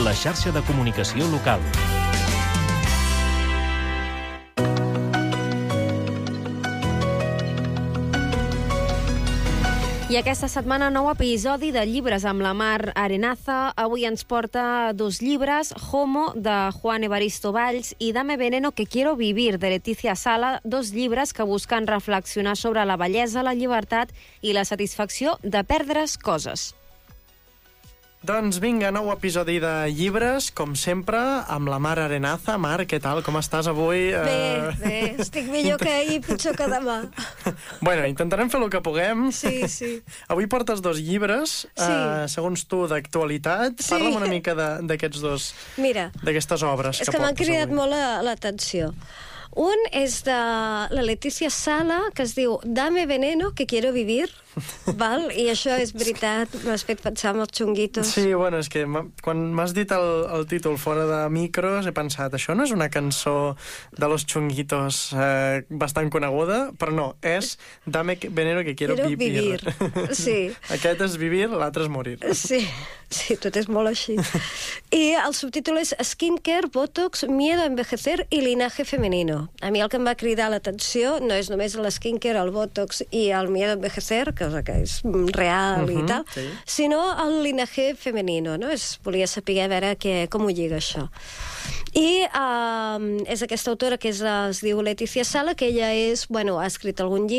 la xarxa de comunicació local. I aquesta setmana, nou episodi de Llibres amb la Mar Arenaza. Avui ens porta dos llibres, Homo, de Juan Evaristo Valls, i Dame Veneno que quiero vivir, de Leticia Sala, dos llibres que busquen reflexionar sobre la bellesa, la llibertat i la satisfacció de perdre's coses. Doncs vinga, nou episodi de Llibres, com sempre, amb la Mar Arenaza. Mar, què tal? Com estàs avui? Bé, estic millor que ahir, pitjor que demà. Bueno, intentarem fer el que puguem. Sí. Avui portes dos llibres, segons tu, d'actualitat. Sí. Parla'm una mica d'aquests dos, Mira, d'aquestes obres és que que m'han portes cridat avui. molt l'atenció. Un és de la Leticia Sala, que es diu Dame Veneno, que quiero vivir, val? I això és veritat, m'has fet pensar en els xunguitos. Sí, bueno, és que quan m'has dit el títol fora de micros he pensat, això no és una cançó de los chunguitos bastant coneguda, però no, és Dame Veneno que quiero vivir. Sí. Aquest és vivir, l'altre és morir. Sí, tot és molt així. I el subtítol és Skincare, Botox, Miedo a envejecer i Linaje femenino. A mi el que em va cridar l'atenció no és només l'skincare, el Botox i el Miedo a envejecer, que és real i tal, sí. sinó el Linaje femenino, no? Volia saber a veure com ho lliga això. I és aquesta autora que es diu Leticia Sala, que ella ha escrit algun llibre